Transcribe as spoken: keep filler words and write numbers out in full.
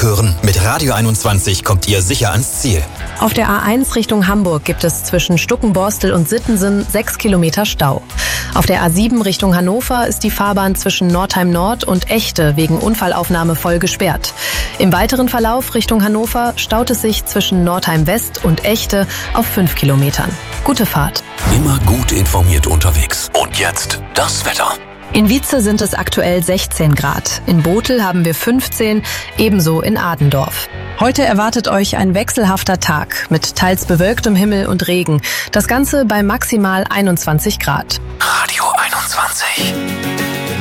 hören, mit Radio einundzwanzig kommt ihr sicher ans Ziel. Auf der A eins Richtung Hamburg gibt es zwischen Stuckenborstel und Sittensen sechs Kilometer Stau. Auf der A sieben Richtung Hannover ist die Fahrbahn zwischen Northeim Nord und Echte wegen Unfallaufnahme voll gesperrt. Im weiteren Verlauf Richtung Hannover staut es sich zwischen Northeim West und Echte auf fünf Kilometern. Gute Fahrt. Immer gut informiert unterwegs. Und jetzt das Wetter. In Wietze sind es aktuell sechzehn Grad. In Botel haben wir fünfzehn, ebenso in Adendorf. Heute erwartet euch ein wechselhafter Tag mit teils bewölktem Himmel und Regen. Das Ganze bei maximal einundzwanzig Grad. Radio einundzwanzig.